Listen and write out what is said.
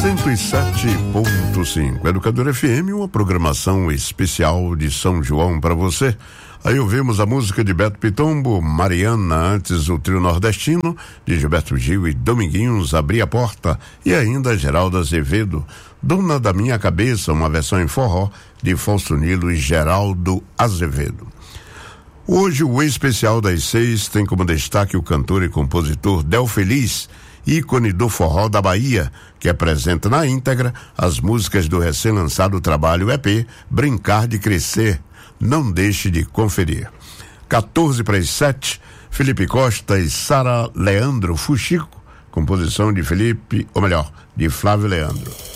107.5 Educador FM, uma programação especial de São João para você. Aí ouvimos a música de Beto Pitombo, Mariana, antes o trio nordestino de Gilberto Gil e Dominguinhos, Abri a Porta, e ainda Geraldo Azevedo, Dona da Minha Cabeça, uma versão em forró de Fausto Nilo e Geraldo Azevedo. Hoje o especial das 6 tem como destaque o cantor e compositor Del Feliz, ícone do forró da Bahia, que apresenta na íntegra as músicas do recém-lançado trabalho EP Brincar de Crescer. Não deixe de conferir. 6:45, Felipe Costa e Sara Leandro Fuxico, composição de de Flávio Leandro.